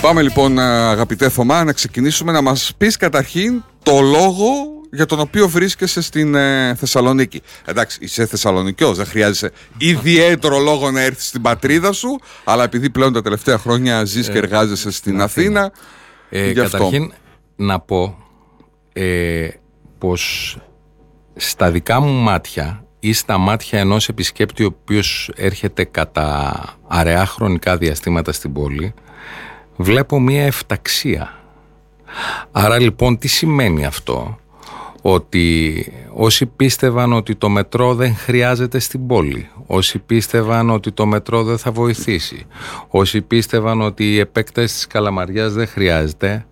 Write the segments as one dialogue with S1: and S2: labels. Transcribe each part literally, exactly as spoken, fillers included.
S1: Πάμε λοιπόν, αγαπητέ Θωμά, να ξεκινήσουμε να μας πεις καταρχήν το λόγο για τον οποίο βρίσκεσαι στην ε, Θεσσαλονίκη. Εντάξει, είσαι Θεσσαλονικιός, δεν χρειάζεσαι ιδιαίτερο λόγο να έρθεις στην πατρίδα σου, αλλά επειδή πλέον τα τελευταία χρόνια ζεις και εργάζεσαι στην ε, Αθήνα.
S2: Ε, καταρχήν να πω ε, πως στα δικά μου μάτια ή στα μάτια ενός επισκέπτη ο οποίος έρχεται κατά αραιά χρονικά διαστήματα στην πόλη, βλέπω μία εφταξία. Άρα λοιπόν τι σημαίνει αυτό? Ότι όσοι πίστευαν ότι το μετρό δεν χρειάζεται στην πόλη, όσοι πίστευαν ότι το μετρό δεν θα βοηθήσει, όσοι πίστευαν ότι η επέκταση της Καλαμαριάς δεν χρειάζεται,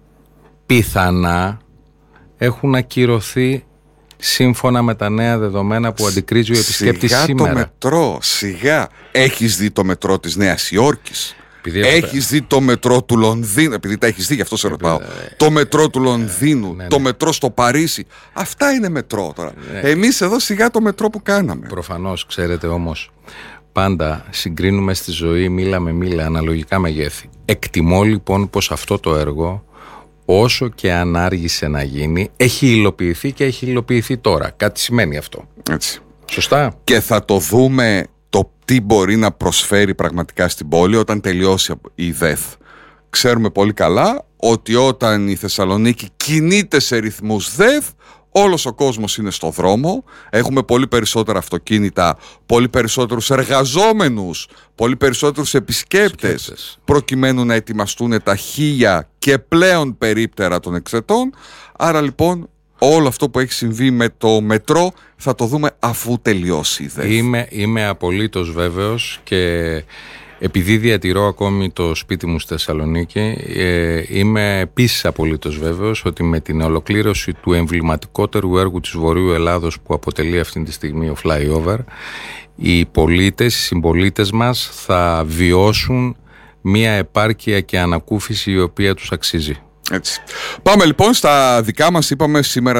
S2: πιθανά έχουν ακυρωθεί σύμφωνα με τα νέα δεδομένα που αντικρίζει ο επισκέπτης
S1: σιγά
S2: σήμερα.
S1: Σιγά το μετρό, σιγά. Έχεις δει το μετρό της Νέας Υόρκης? Επειδή έχεις δει το μετρό του Λονδίνου? Επειδή τα έχεις δει, γι' αυτό σε ρωτάω. Ε, το μετρό του Λονδίνου, ε, ναι, ναι. το μετρό στο Παρίσι. Αυτά είναι μετρό τώρα. Ναι. Εμείς εδώ σιγά το μετρό που κάναμε.
S2: Προφανώς, ξέρετε όμως, πάντα συγκρίνουμε στη ζωή μίλα με μίλα, αναλογικά μεγέθη. Εκτιμώ λοιπόν πως αυτό το έργο, όσο και αν άργησε να γίνει, έχει υλοποιηθεί και έχει υλοποιηθεί τώρα. Κάτι σημαίνει αυτό.
S1: Έτσι.
S2: Σωστά.
S1: Και θα το δούμε το τι μπορεί να προσφέρει πραγματικά στην πόλη όταν τελειώσει η ΔΕΘ. Ξέρουμε πολύ καλά ότι όταν η Θεσσαλονίκη κινείται σε ρυθμούς ΔΕΘ, όλος ο κόσμος είναι στο δρόμο. Έχουμε πολύ περισσότερα αυτοκίνητα, πολύ περισσότερους εργαζόμενους, πολύ περισσότερους επισκέπτες, επισκέπτες. προκειμένου να ετοιμαστούν τα χίλια και πλέον περίπτερα των εξετών. Άρα λοιπόν όλο αυτό που έχει συμβεί με το μετρό θα το δούμε αφού τελειώσει η ΔΕΘ.
S2: Είμαι, είμαι απολύτως βέβαιος και επειδή διατηρώ ακόμη το σπίτι μου στη Θεσσαλονίκη, ε, είμαι επίσης απολύτως βέβαιος ότι με την ολοκλήρωση του εμβληματικότερου έργου της Βορείου Ελλάδος που αποτελεί αυτή τη στιγμή ο Flyover, οι πολίτες, οι συμπολίτες μας θα βιώσουν μια επάρκεια και ανακούφιση η οποία τους αξίζει.
S1: Έτσι. Πάμε λοιπόν στα δικά μας, είπαμε σήμερα